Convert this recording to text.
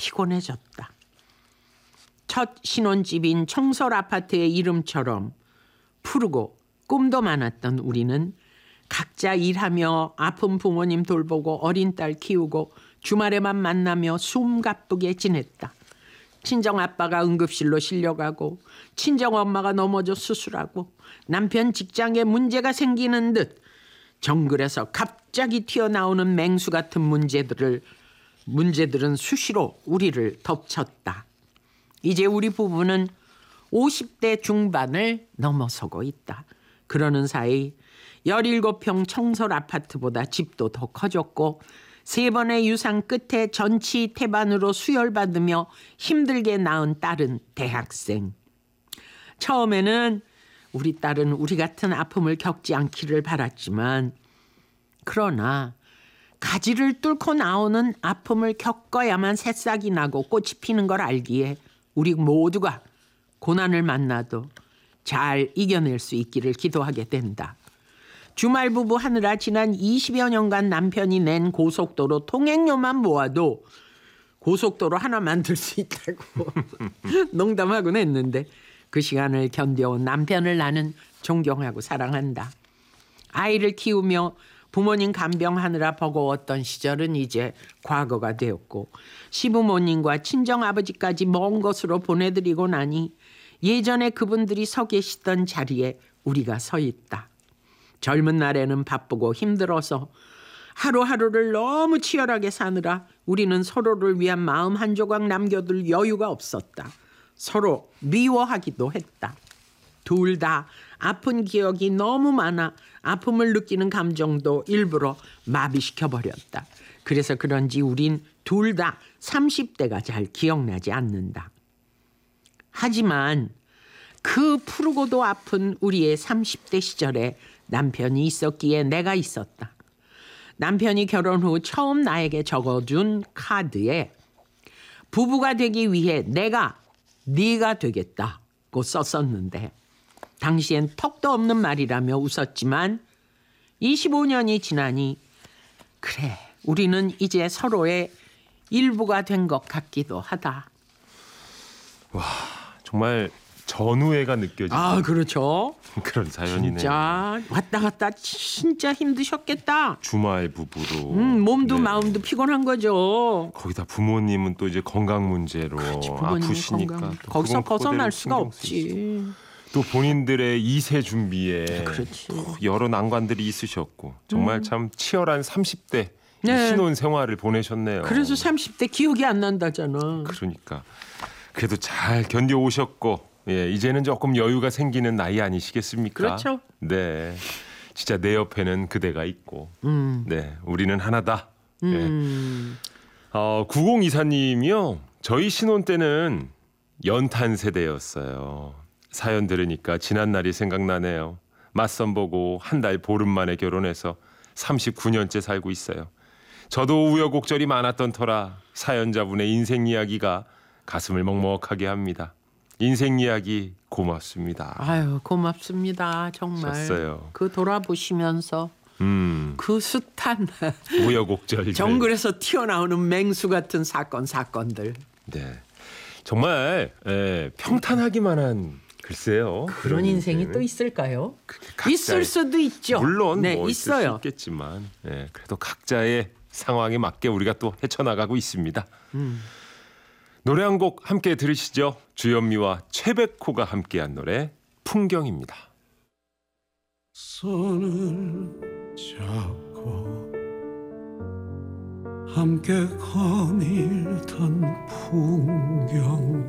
피곤해졌다. 첫 신혼집인 청설 아파트의 이름처럼 푸르고 꿈도 많았던 우리는 각자 일하며 아픈 부모님 돌보고 어린 딸 키우고 주말에만 만나며 숨가쁘게 지냈다. 친정아빠가 응급실로 실려가고 친정엄마가 넘어져 수술하고 남편 직장에 문제가 생기는 듯 정글에서 갑자기 튀어나오는 맹수 같은 문제들은 수시로 우리를 덮쳤다. 이제 우리 부부는 50대 중반을 넘어서고 있다. 그러는 사이 17평 청설 아파트보다 집도 더 커졌고 3번의 유산 끝에 전치 태반으로 수혈받으며 힘들게 낳은 딸은 대학생. 처음에는 우리 딸은 우리 같은 아픔을 겪지 않기를 바랐지만 그러나 가지를 뚫고 나오는 아픔을 겪어야만 새싹이 나고 꽃이 피는 걸 알기에 우리 모두가 고난을 만나도 잘 이겨낼 수 있기를 기도하게 된다. 주말 부부 하느라 지난 20여 년간 남편이 낸 고속도로 통행료만 모아도 고속도로 하나 만들 수 있다고 농담하곤 했는데 그 시간을 견뎌온 남편을 나는 존경하고 사랑한다. 아이를 키우며 부모님 간병하느라 버거웠던 시절은 이제 과거가 되었고 시부모님과 친정아버지까지 먼 곳으로 보내드리고 나니 예전에 그분들이 서 계시던 자리에 우리가 서 있다. 젊은 날에는 바쁘고 힘들어서 하루하루를 너무 치열하게 사느라 우리는 서로를 위한 마음 한 조각 남겨둘 여유가 없었다. 서로 미워하기도 했다. 둘 다 아픈 기억이 너무 많아 아픔을 느끼는 감정도 일부러 마비시켜버렸다. 그래서 그런지 우린 둘 다 30대가 잘 기억나지 않는다. 하지만 그 푸르고도 아픈 우리의 30대 시절에 남편이 있었기에 내가 있었다. 남편이 결혼 후 처음 나에게 적어준 카드에 부부가 되기 위해 내가 네가 되겠다고 썼었는데 당시엔 턱도 없는 말이라며 웃었지만 25년이 지나니 그래 우리는 이제 서로의 일부가 된 것 같기도 하다. 와 정말 전우애가 느껴지는 아 그렇죠. 그런 사연이네요. 진짜 왔다 갔다 진짜 힘드셨겠다. 주말 부부로 몸도 네. 마음도 피곤한 거죠. 거기다 부모님은 또 이제 건강 문제로 아프시니까 또 거기서 그건 벗어날 그거대로 수가 신경 쓰이죠. 없지. 또 본인들의 2세 준비에 그렇지. 또 여러 난관들이 있으셨고 정말 참 치열한 30대 네. 신혼 생활을 보내셨네요. 그래서 30대 기억이 안 난다잖아. 그러니까 그래도 잘 견뎌오셨고 예, 이제는 조금 여유가 생기는 나이 아니시겠습니까? 그렇죠. 네, 진짜 내 옆에는 그대가 있고 네, 우리는 하나다. 예. 9024님이요. 저희 신혼 때는 연탄 세대였어요. 사연 들으니까 지난 날이 생각나네요. 맞선 보고 한 달 보름 만에 결혼해서 39년째 살고 있어요. 저도 우여곡절이 많았던 터라 사연자분의 인생 이야기가 가슴을 먹먹하게 합니다. 인생 이야기 고맙습니다. 아유 고맙습니다. 정말. 하셨어요. 그 돌아보시면서 그 숱한 우여곡절 정글에서 튀어나오는 맹수 같은 사건들. 네, 정말 예, 평탄하기만 한 글쎄요. 그런 인생이 인생은. 또 있을까요? 각자의- 있을 수도 있죠. 물론 네, 뭐 있을 수 있어요. 있겠지만 예, 그래도 각자의 상황에 맞게 우리가 또 헤쳐나가고 있습니다. 노래 한 곡 함께 들으시죠. 주현미와 최백호가 함께한 노래 풍경입니다. 손을 잡고 함께 거닐던 풍경